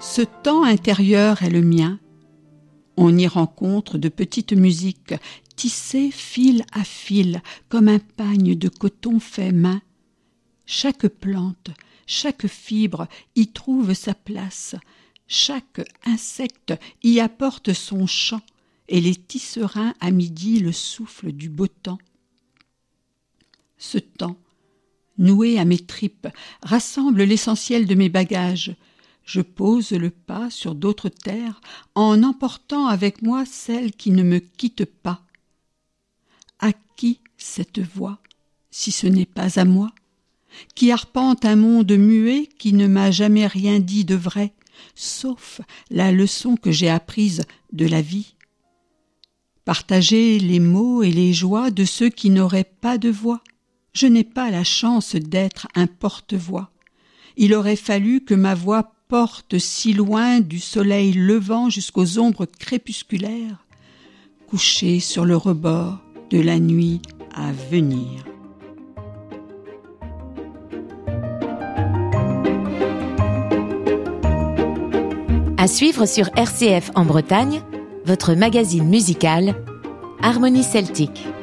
Ce temps intérieur est le mien. On y rencontre de petites musiques, tissées fil à fil, comme un pagne de coton fait main. Chaque plante, chaque fibre y trouve sa place, chaque insecte y apporte son chant, et les tisserands à midi le souffle du beau temps. Ce temps, noué à mes tripes, rassemble l'essentiel de mes bagages. Je pose le pas sur d'autres terres en emportant avec moi celle qui ne me quitte pas. À qui cette voix, si ce n'est pas à moi, qui arpente un monde muet qui ne m'a jamais rien dit de vrai, sauf la leçon que j'ai apprise de la vie? Partager les maux et les joies de ceux qui n'auraient pas de voix. Je n'ai pas la chance d'être un porte-voix. Il aurait fallu que ma voix porte si loin du soleil levant jusqu'aux ombres crépusculaires, couchées sur le rebord de la nuit à venir. À suivre sur RCF en Bretagne, votre magazine musical Harmonie Celtique.